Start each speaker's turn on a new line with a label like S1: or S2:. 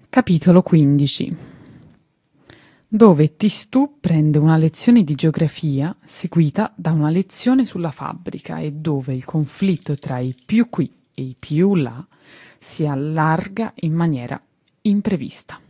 S1: Capitolo 15, dove Tistù prende una lezione di geografia seguita da una lezione sulla fabbrica e dove il conflitto tra i più qui e i più là si allarga in maniera imprevista.